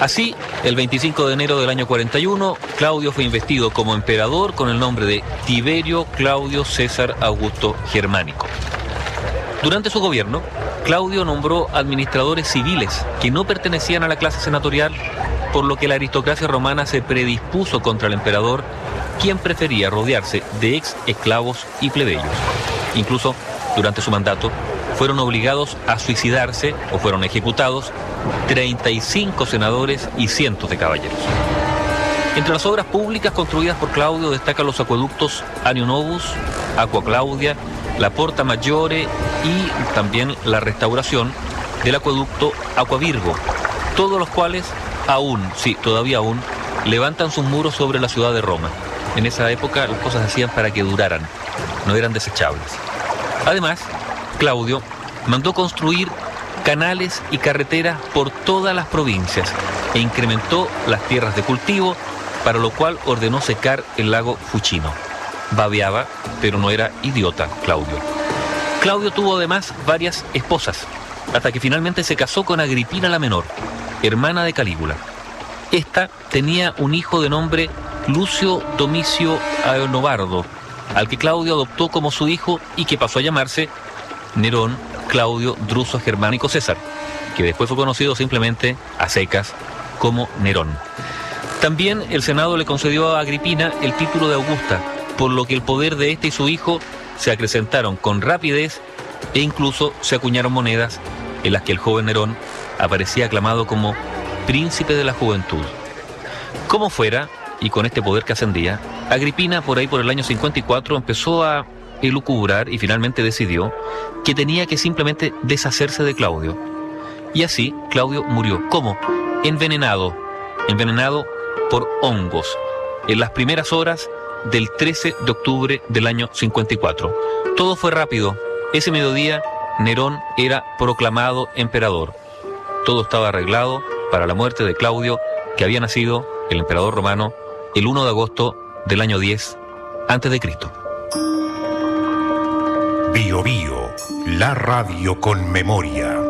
Así, el 25 de enero del año 41, Claudio fue investido como emperador con el nombre de Tiberio Claudio César Augusto Germánico. Durante su gobierno, Claudio nombró administradores civiles que no pertenecían a la clase senatorial, por lo que la aristocracia romana se predispuso contra el emperador, quien prefería rodearse de ex esclavos y plebeyos. Incluso, durante su mandato, fueron obligados a suicidarse o fueron ejecutados 35 senadores y cientos de caballeros. Entre las obras públicas construidas por Claudio destacan los acueductos Anio Novus, Aqua Claudia, la Porta Maggiore y también la restauración del acueducto Aqua Virgo, todos los cuales todavía aún, levantan sus muros sobre la ciudad de Roma. En esa época las cosas se hacían para que duraran, no eran desechables. Además, Claudio mandó construir canales y carreteras por todas las provincias e incrementó las tierras de cultivo, para lo cual ordenó secar el lago Fucino. Babeaba, pero no era idiota, Claudio. Claudio tuvo además varias esposas, hasta que finalmente se casó con Agripina la Menor, hermana de Calígula. Esta tenía un hijo de nombre Lucio Domicio Aenobardo, al que Claudio adoptó como su hijo y que pasó a llamarse Nerón Claudio Druso Germánico César, que después fue conocido simplemente a secas como Nerón. También el Senado le concedió a Agripina el título de Augusta, por lo que el poder de este y su hijo se acrecentaron con rapidez e incluso se acuñaron monedas en las que el joven Nerón aparecía aclamado como príncipe de la juventud. Como fuera, y con este poder que ascendía, Agripina por el año 54 empezó a elucubrar y finalmente decidió que tenía que simplemente deshacerse de Claudio. Y así Claudio murió. ¿Cómo? Envenenado por hongos, en las primeras horas del 13 de octubre del año 54. Todo fue rápido. Ese mediodía, Nerón era proclamado emperador. Todo estaba arreglado para la muerte de Claudio, que había nacido, el emperador romano, el 1 de agosto del año 10 a.C. Bio Bio, la radio con memoria.